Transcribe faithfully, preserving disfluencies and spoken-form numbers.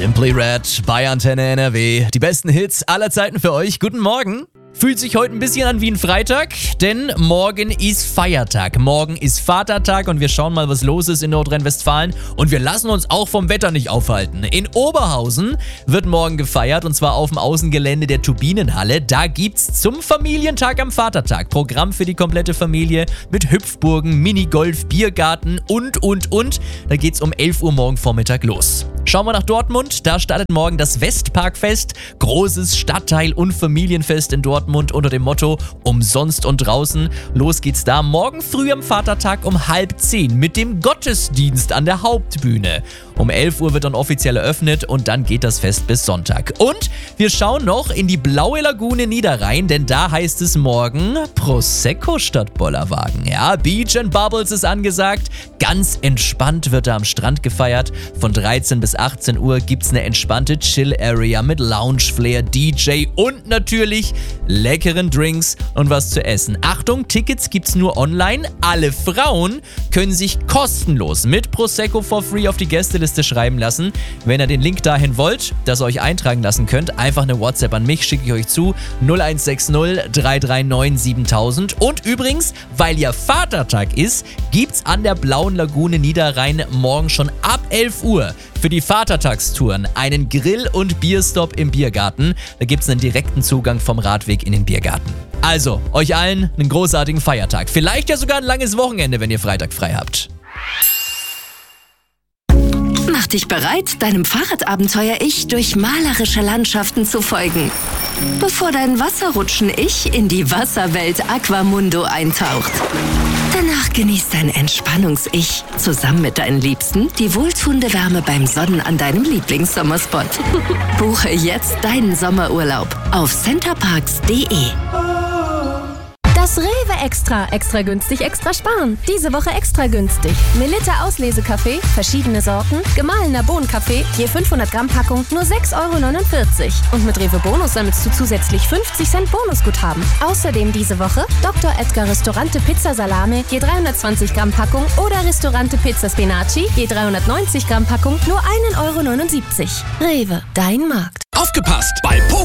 Simply Red bei Antenne N R W. Die besten Hits aller Zeiten für euch. Guten Morgen. Fühlt sich heute ein bisschen an wie ein Freitag, denn morgen ist Feiertag. Morgen ist Vatertag und wir schauen mal, was los ist in Nordrhein-Westfalen. Und wir lassen uns auch vom Wetter nicht aufhalten. In Oberhausen wird morgen gefeiert und zwar auf dem Außengelände der Turbinenhalle. Da gibt's zum Familientag am Vatertag Programm für die komplette Familie mit Hüpfburgen, Minigolf, Biergarten und, und, und. Da geht's um elf Uhr morgen Vormittag los. Schauen wir nach Dortmund. Da startet morgen das Westparkfest. Großes Stadtteil- und Familienfest in Dortmund unter dem Motto Umsonst und draußen. Los geht's da morgen früh am Vatertag um halb zehn mit dem Gottesdienst an der Hauptbühne. Um elf Uhr wird dann offiziell eröffnet und dann geht das Fest bis Sonntag. Und wir schauen noch in die Blaue Lagune Niederrhein, denn da heißt es morgen Prosecco statt Bollerwagen. Ja, Beach and Bubbles ist angesagt. Ganz entspannt wird da am Strand gefeiert. Von dreizehn bis achtzehn Uhr gibt's eine entspannte Chill-Area mit Lounge-Flair, D J und natürlich leckeren Drinks und was zu essen. Achtung, Tickets gibt's nur online. Alle Frauen können sich kostenlos mit Prosecco for free auf die Gästeliste schreiben lassen. Wenn ihr den Link dahin wollt, dass ihr euch eintragen lassen könnt, einfach eine WhatsApp an mich, schicke ich euch zu. null eins sechs null drei drei neun siebentausend. Und übrigens, weil ja Vatertag ist, gibt's an der Blauen Lagune Niederrhein morgen schon ab elf Uhr für die Vatertagstouren einen Grill- und Bierstopp im Biergarten. Da gibt's einen direkten Zugang vom Radweg in den Biergarten. Also, euch allen einen großartigen Feiertag. Vielleicht ja sogar ein langes Wochenende, wenn ihr Freitag frei habt. Mach dich bereit, deinem Fahrradabenteuer-Ich durch malerische Landschaften zu folgen, bevor dein Wasserrutschen-Ich in die Wasserwelt Aquamundo eintaucht. Danach genießt dein Entspannungs-Ich zusammen mit deinen Liebsten die wohltuende Wärme beim Sonnen an deinem Lieblingssommerspot. Buche jetzt deinen Sommerurlaub auf centerparks punkt de. Das Rewe Extra. Extra günstig, extra sparen. Diese Woche extra günstig. Melitta Auslesekaffee, verschiedene Sorten, gemahlener Bohnenkaffee, je fünfhundert Gramm Packung, nur sechs Euro neunundvierzig. Und mit Rewe Bonus sammelst du zusätzlich fünfzig Cent Bonusguthaben. Außerdem diese Woche Doktor Edgar Ristorante Pizza Salame, je dreihundertzwanzig Gramm Packung oder Ristorante Pizza Spinaci, je dreihundertneunzig Gramm Packung, nur ein Euro neunundsiebzig. Rewe, dein Markt. Aufgepasst! Bei